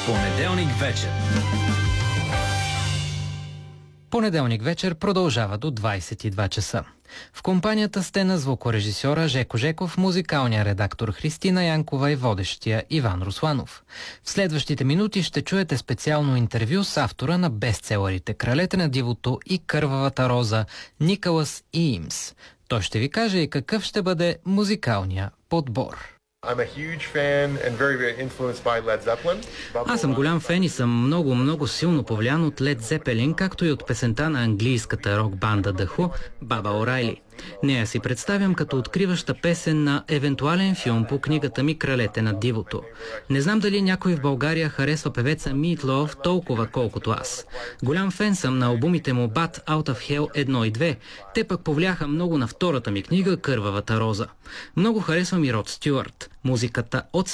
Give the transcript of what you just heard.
Понеделник вечер. Понеделник вечер продължава до 22 часа. В компанията сте на звукорежисьора Жеко Жеков, музикалния редактор Христина Янкова и водещия Иван Русланов. В следващите минути ще чуете специално интервю с автора на бестселерите "Кралете на дивото" и "Кървавата роза" Николас Иймс. Той ще ви каже и какъв ще бъде музикалния подбор. Аз съм голям фен и съм много силно повлиян от Лед Зепелин, както и от песента на английската рок-банда The Who, Баба Орайли. Нея си представям като откриваща песен на евентуален филм по книгата ми "Кралете на дивото". Не знам дали някой в България харесва певеца Meat Loaf толкова колкото аз. Голям фен съм на албумите му Bat Out of Hell 1 и 2. Те пък повлияха много на втората ми книга "Кървавата роза". Много харесвам и Род Стюарт. Музиката от